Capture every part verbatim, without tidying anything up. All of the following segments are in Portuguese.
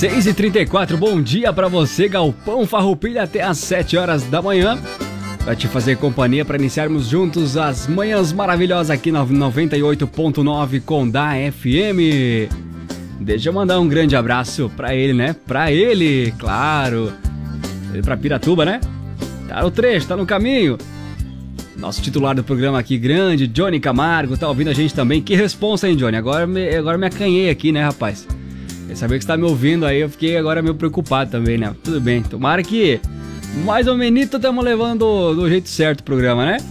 seis e trinta e quatro, bom dia pra você, Galpão Farroupilha, até às sete horas da manhã. Pra te fazer companhia, pra iniciarmos juntos as manhãs maravilhosas aqui na noventa e oito ponto nove Condá F M. Deixa eu mandar um grande abraço pra ele, né? Pra ele, claro. Ele pra Piratuba, né? Tá no trecho, tá no caminho. Nosso titular do programa aqui, grande, Johnny Camargo, tá ouvindo a gente também. Que responsa, hein, Johnny? Agora me, agora me acanhei aqui, né, rapaz? Quer saber que você tá me ouvindo aí, eu fiquei agora meio preocupado também, né? Tudo bem, tomara que mais ou menos estamos levando do jeito certo o programa, né?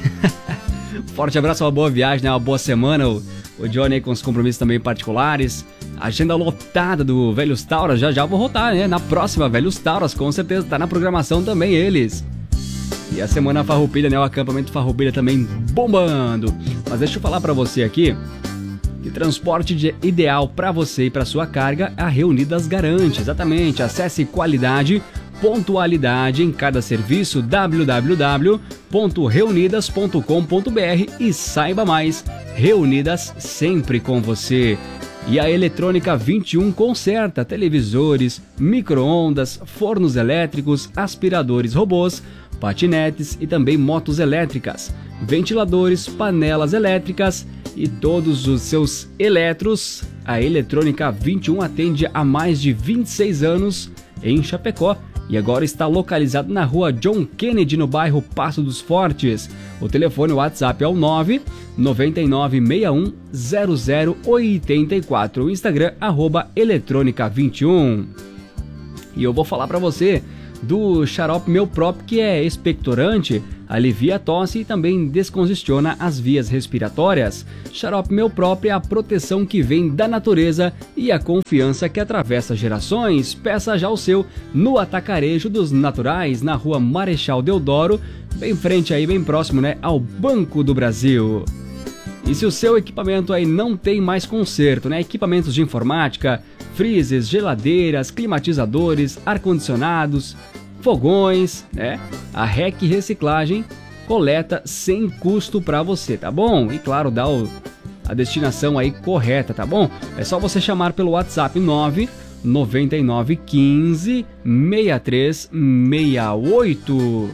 Forte abraço, uma boa viagem, né? Uma boa semana. O, o Johnny aí com os compromissos também particulares. Agenda lotada do Velhos Tauras, já já vou rotar, né? Na próxima, Velhos Tauras, com certeza, tá na programação também eles. E a Semana Farroupilha, né? O acampamento Farroupilha também bombando. Mas deixa eu falar pra você aqui que transporte de ideal pra você e pra sua carga a Reunidas garante. Exatamente, acesse qualidade, pontualidade em cada serviço, w w w ponto reunidas ponto com ponto b r e saiba mais. Reunidas sempre com você. E a Eletrônica vinte e um conserta televisores, micro-ondas, fornos elétricos, aspiradores robôs, patinetes e também motos elétricas, ventiladores, panelas elétricas e todos os seus eletros. A Eletrônica vinte e um atende há mais de vinte e seis anos em Chapecó e agora está localizado na rua John Kennedy, no bairro Passo dos Fortes. O telefone WhatsApp é o nove nove nove seis um zero zero oito quatro. O Instagram, arroba Eletrônica vinte e um. E eu vou falar para você do xarope Meu Próprio, que é expectorante, alivia a tosse e também descongestiona as vias respiratórias. Xarope Meu Próprio é a proteção que vem da natureza e a confiança que atravessa gerações. Peça já o seu no Atacarejo dos Naturais, na rua Marechal Deodoro, bem frente aí, bem próximo, né, ao Banco do Brasil. E se o seu equipamento aí não tem mais conserto, né, equipamentos de informática, freezers, geladeiras, climatizadores, ar-condicionados, fogões, né? A R E C Reciclagem coleta sem custo para você, tá bom? E claro, dá o, a destinação aí correta, tá bom? É só você chamar pelo WhatsApp nove nove nove um cinco seis três seis oito.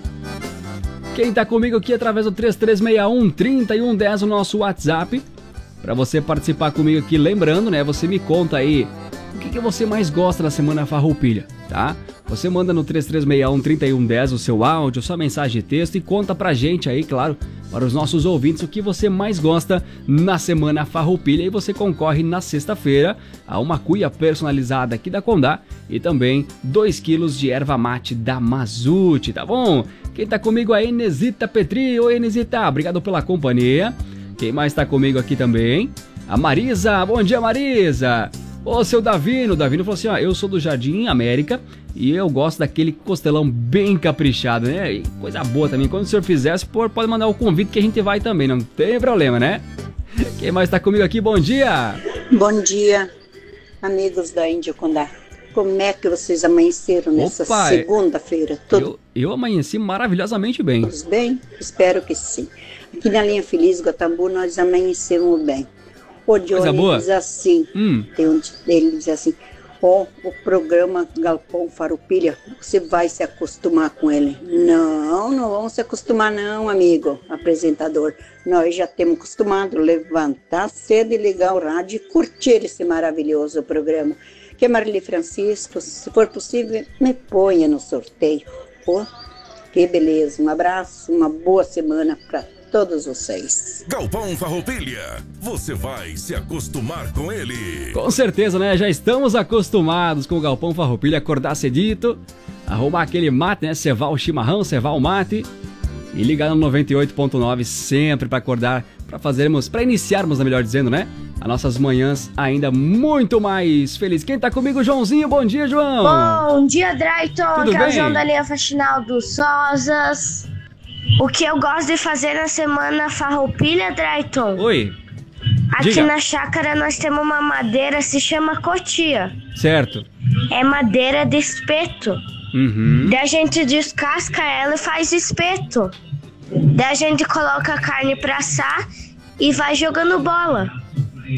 Quem tá comigo aqui através do três três seis um, três um um zero, o nosso WhatsApp, para você participar comigo aqui, lembrando, né? Você me conta aí o que, que você mais gosta da Semana Farroupilha, tá? Você manda no três três seis um, três um um zero o seu áudio, sua mensagem de texto e conta pra gente aí, claro, para os nossos ouvintes, o que você mais gosta na Semana Farroupilha. E você concorre na sexta-feira a uma cuia personalizada aqui da Condá e também dois quilos de erva mate da Mazute, tá bom? Quem tá comigo é a Inesita Petri. Oi, Inesita, obrigado pela companhia. Quem mais tá comigo aqui também? A Marisa. Bom dia, Marisa. Ô, seu Davino, o Davino falou assim, ó, eu sou do Jardim América e eu gosto daquele costelão bem caprichado, né? E coisa boa também, quando o senhor fizesse, pode mandar o convite que a gente vai também, não tem problema, né? Quem mais tá comigo aqui, bom dia! Bom dia, amigos da Índia Condá. Como é que vocês amanheceram nessa Opa, segunda-feira? Tudo eu, eu amanheci maravilhosamente bem. Todos bem? Espero que sim. Aqui na linha Feliz Guatambu nós amanhecemos bem. O Johnny diz assim, hum. tem um, ele diz assim, ó, oh, o programa Galpão Farroupilha, você vai se acostumar com ele. Não, não vamos se acostumar não, amigo apresentador. Nós já temos acostumado a levantar cedo e ligar o rádio e curtir esse maravilhoso programa. Que é Marli Francisco, se for possível, me ponha no sorteio. Pô, que beleza, um abraço, uma boa semana para todos vocês. Galpão Farroupilha, você vai se acostumar com ele. Com certeza, né? Já estamos acostumados com o Galpão Farroupilha, acordar cedito, arrumar aquele mate, né? Cevar o chimarrão, cevar o mate e ligar no noventa e oito ponto nove sempre para acordar, para fazermos, para iniciarmos, melhor dizendo, né? As nossas manhãs ainda muito mais felizes. Quem tá comigo, Joãozinho? Bom dia, João! Bom dia, Drayton! Tudo que bem? É o João da linha Faxinal dos Sosas. O que eu gosto de fazer na Semana Farroupilha, Drayton? Oi. Aqui Diga. na chácara nós temos uma madeira, se chama cotia. Certo. É madeira de espeto. Uhum. Daí a gente descasca ela e faz espeto. Daí a gente coloca a carne pra assar e vai jogando bola.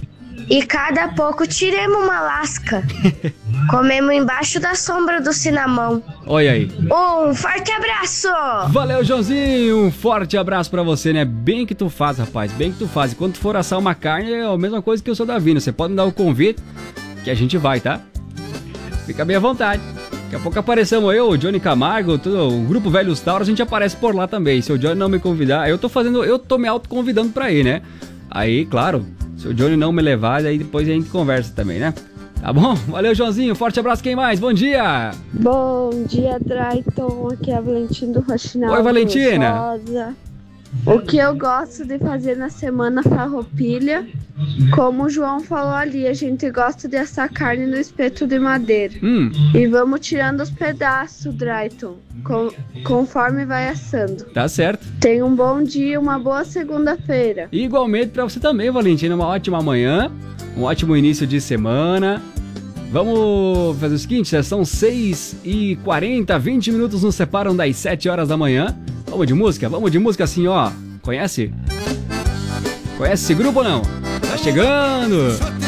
E cada pouco tiremos uma lasca. Comemos embaixo da sombra do cinamão. Olha aí. Um forte abraço! Valeu, Joãozinho. Um forte abraço pra você, né? Bem que tu faz, rapaz. Bem que tu faz. E quando tu for assar uma carne, é a mesma coisa que o seu Davino. Você pode me dar o convite que a gente vai, tá? Fica bem à vontade. Daqui a pouco aparecemos eu, o Johnny Camargo, todo, o Grupo Velhos Tauro, a gente aparece por lá também. Se o Johnny não me convidar, eu tô fazendo, eu tô me autoconvidando pra ir, né? Aí, claro, se o Johnny não me levar, aí depois a gente conversa também, né? Tá bom? Valeu, Joãozinho. Forte abraço. Quem mais? Bom dia! Bom dia, Drayton. Aqui é a Valentina do Roxinal. Oi, Valentina. Rosa. O que eu gosto de fazer na semana farroupilha, como o João falou ali, a gente gosta de assar carne no espeto de madeira. Hum. E vamos tirando os pedaços, Drayton, com, conforme vai assando. Tá certo. Tenha um bom dia, uma boa segunda-feira. Igualmente pra você também, Valentina. Uma ótima manhã, um ótimo início de semana. Vamos fazer o seguinte, são seis e quarenta, vinte minutos nos separam das sete horas da manhã. Vamos de música? Vamos de música assim, ó. Conhece? Conhece esse grupo ou não? Tá chegando!